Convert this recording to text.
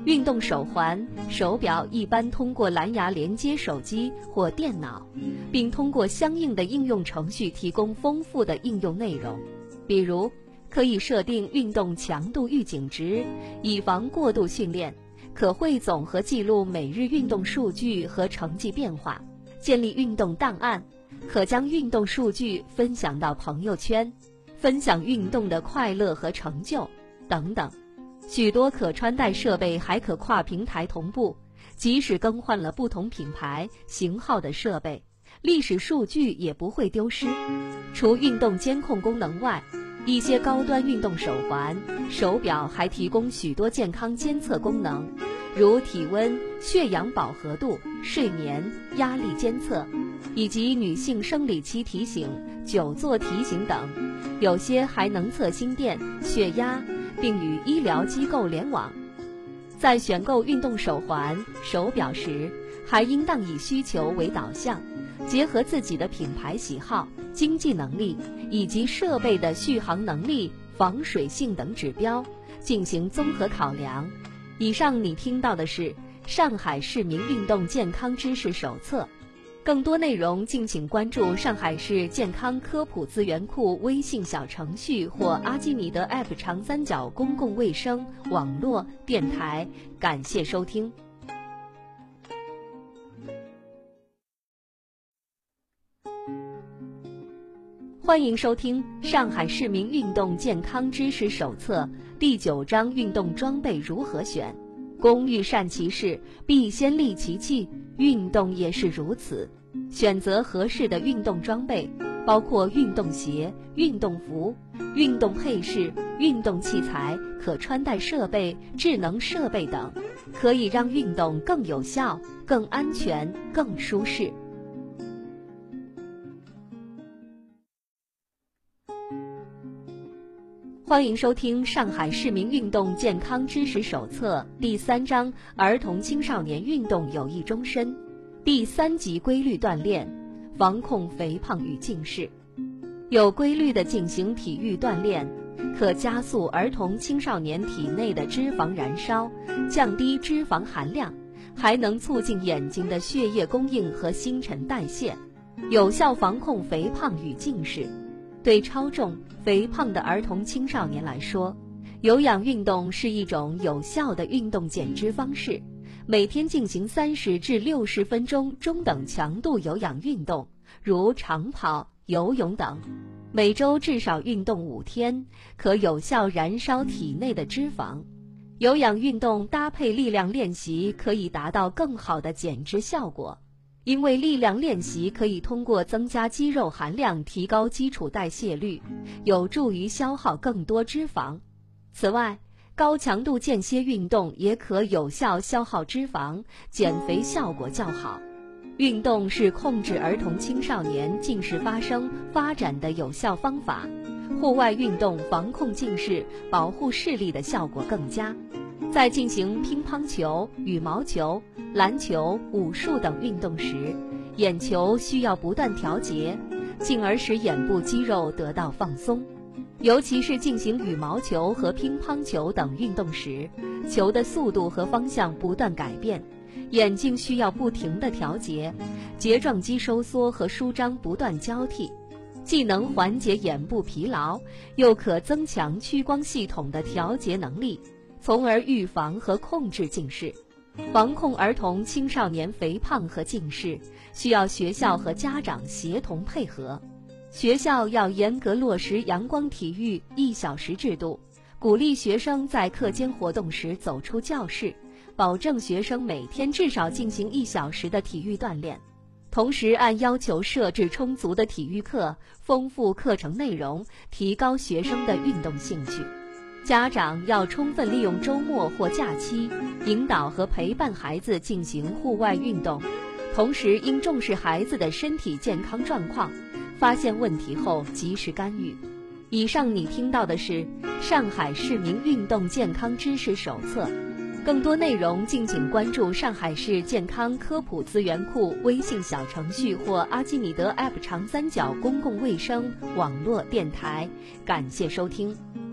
运动手环、手表一般通过蓝牙连接手机或电脑，并通过相应的应用程序提供丰富的应用内容，比如可以设定运动强度预警值，以防过度训练，可汇总和记录每日运动数据和成绩变化，建立运动档案，可将运动数据分享到朋友圈，分享运动的快乐和成就等等。许多可穿戴设备还可跨平台同步，即使更换了不同品牌、型号的设备，历史数据也不会丢失。除运动监控功能外，一些高端运动手环、手表还提供许多健康监测功能，如体温、血氧饱和度、睡眠、压力监测，以及女性生理期提醒、久坐提醒等。有些还能测心电、血压，并与医疗机构联网。在选购运动手环、手表时，还应当以需求为导向，结合自己的品牌喜好、经济能力以及设备的续航能力、防水性等指标，进行综合考量。以上你听到的是上海市民运动健康知识手册。更多内容敬请关注上海市健康科普资源库微信小程序或阿基米德 App 长三角公共卫生网络电台。感谢收听。欢迎收听上海市民运动健康知识手册第9章运动装备如何选。工欲善其事，必先利其器，运动也是如此。选择合适的运动装备，包括运动鞋、运动服、运动配饰、运动器材、可穿戴设备、智能设备等，可以让运动更有效、更安全、更舒适。欢迎收听上海市民运动健康知识手册第3章儿童青少年运动有益终身第3级规律锻炼，防控肥胖与近视。有规律地进行体育锻炼，可加速儿童青少年体内的脂肪燃烧，降低脂肪含量，还能促进眼睛的血液供应和新陈代谢，有效防控肥胖与近视。对超重、肥胖的儿童青少年来说，有氧运动是一种有效的运动减脂方式。每天进行30至60分钟中等强度有氧运动，如长跑、游泳等。每周至少运动5天，可有效燃烧体内的脂肪。有氧运动搭配力量练习，可以达到更好的减脂效果。因为力量练习可以通过增加肌肉含量提高基础代谢率，有助于消耗更多脂肪。此外，高强度间歇运动也可有效消耗脂肪，减肥效果较好。运动是控制儿童青少年近视发生发展的有效方法，户外运动防控近视、保护视力的效果更佳。在进行乒乓球、羽毛球、篮球、武术等运动时，眼球需要不断调节，进而使眼部肌肉得到放松。尤其是进行羽毛球和乒乓球等运动时，球的速度和方向不断改变，眼睛需要不停地调节，睫状肌收缩和舒张不断交替，既能缓解眼部疲劳，又可增强屈光系统的调节能力，从而预防和控制近视。防控儿童青少年肥胖和近视，需要学校和家长协同配合。学校要严格落实阳光体育1小时制度，鼓励学生在课间活动时走出教室，保证学生每天至少进行1小时的体育锻炼。同时按要求设置充足的体育课，丰富课程内容，提高学生的运动兴趣。家长要充分利用周末或假期，引导和陪伴孩子进行户外运动，同时应重视孩子的身体健康状况，发现问题后及时干预。以上你听到的是上海市民运动健康知识手册，更多内容敬请关注上海市健康科普资源库微信小程序或阿基米德 App 长三角公共卫生网络电台。感谢收听。